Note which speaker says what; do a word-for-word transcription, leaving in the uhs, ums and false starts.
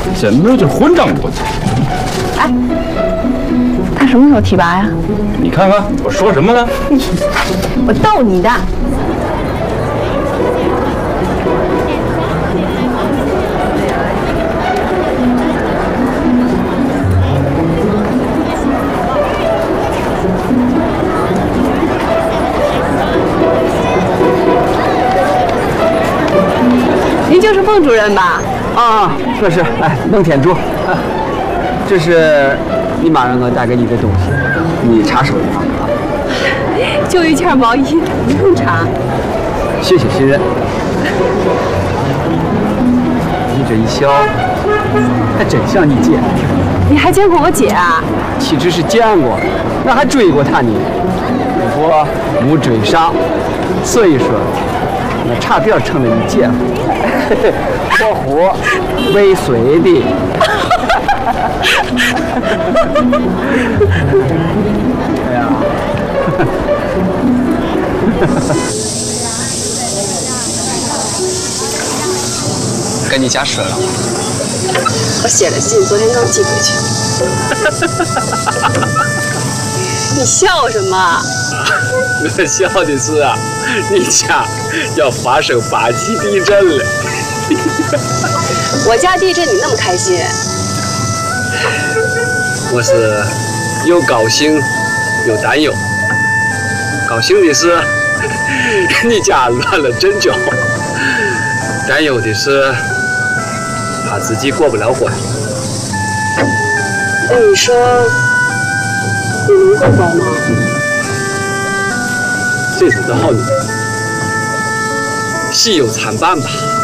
Speaker 1: 这没有这混账逻辑。
Speaker 2: 哎，他什么时候提拔呀？
Speaker 1: 你看看我说什么了？
Speaker 2: 我逗你的。您就是孟主任吧？
Speaker 3: 啊，这是，哎，孟天柱，啊，这是你妈让我带给你的东西，你查收一下啊。
Speaker 2: 就一件毛衣，不用查。
Speaker 3: 谢谢信任。你这一笑，还真像你姐。
Speaker 2: 你还见过我姐啊？
Speaker 3: 岂止是见过，那还追过她呢。不过没追上，所以说。我差点成了你姐夫，括弧未遂的。哎呀，跟你家说了，
Speaker 2: 我写了信，昨天刚寄回去。你笑什么？
Speaker 3: 我笑的是啊，你家要发生八级地震了。
Speaker 2: 我家地震你那么开心？
Speaker 3: 我是又高兴又担忧。高兴的是你家乱了阵脚，担忧的是怕自己过不了关。
Speaker 2: 那你说你能过关吗？
Speaker 3: 谁知道呢？喜忧参半吧。